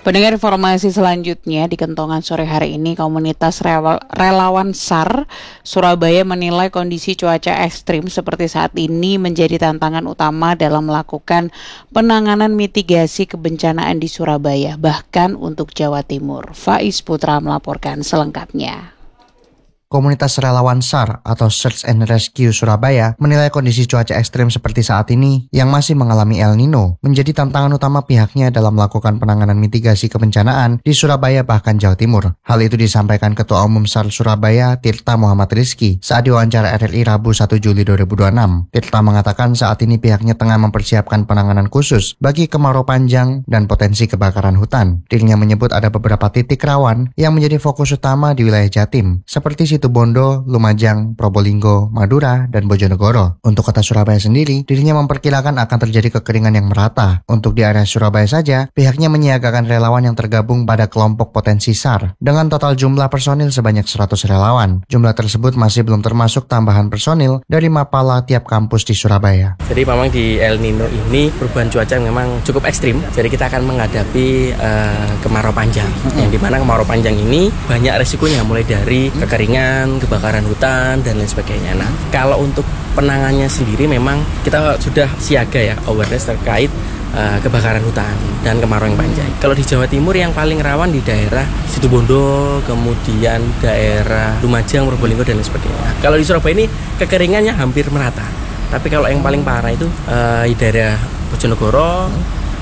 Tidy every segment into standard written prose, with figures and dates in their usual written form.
Pendengar, informasi selanjutnya di Kentongan sore hari ini, komunitas relawan SAR Surabaya menilai kondisi cuaca ekstrim seperti saat ini menjadi tantangan utama dalam melakukan penanganan mitigasi kebencanaan di Surabaya, bahkan untuk Jawa Timur. Faiz Putra melaporkan selengkapnya. Komunitas relawan SAR atau Search and Rescue Surabaya menilai kondisi cuaca ekstrim seperti saat ini yang masih mengalami El Nino menjadi tantangan utama pihaknya dalam melakukan penanganan mitigasi kebencanaan di Surabaya bahkan Jawa Timur. Hal itu disampaikan Ketua Umum SAR Surabaya Tirta Muhammad Rizky saat diwawancara RRI Rabu 1 Juli 2026. Tirta mengatakan saat ini pihaknya tengah mempersiapkan penanganan khusus bagi kemarau panjang dan potensi kebakaran hutan. Dirinya menyebut ada beberapa titik rawan yang menjadi fokus utama di wilayah Jatim, seperti Situbondo, Lumajang, Probolinggo, Madura, dan Bojonegoro. Untuk kota Surabaya sendiri, dirinya memperkirakan akan terjadi kekeringan yang merata. Untuk di area Surabaya saja, pihaknya menyiagakan relawan yang tergabung pada kelompok potensi SAR dengan total jumlah personil sebanyak 100 relawan. Jumlah tersebut masih belum termasuk tambahan personil dari Mapala tiap kampus di Surabaya. Jadi memang di El Nino ini perubahan cuaca memang cukup ekstrim. Jadi kita akan menghadapi kemarau panjang. Yang dimana kemarau panjang ini banyak resikonya, mulai dari kekeringan, kebakaran hutan, dan lain sebagainya. Nah, kalau untuk penanganannya sendiri memang kita sudah siaga ya, awareness terkait kebakaran hutan dan kemarau yang panjang. Kalau di Jawa Timur yang paling rawan di daerah Situbondo, kemudian daerah Lumajang, Probolinggo, dan lain sebagainya. Kalau di Surabaya ini kekeringannya hampir merata. Tapi kalau yang paling parah itu di daerah Bojonegoro,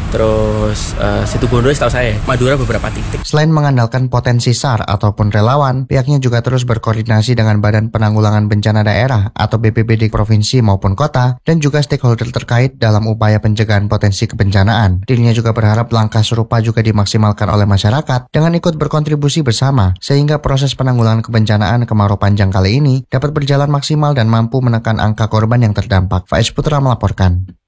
terus Situbondo setahu saya, Madura beberapa titik. Selain mengandalkan potensi SAR ataupun relawan, pihaknya juga terus berkoordinasi dengan Badan Penanggulangan Bencana Daerah atau BPBD provinsi maupun kota dan juga stakeholder terkait dalam upaya pencegahan potensi kebencanaan. Dirinya juga berharap langkah serupa juga dimaksimalkan oleh masyarakat dengan ikut berkontribusi bersama sehingga proses penanggulangan kebencanaan kemarau panjang kali ini dapat berjalan maksimal dan mampu menekan angka korban yang terdampak. Faiz Putra melaporkan.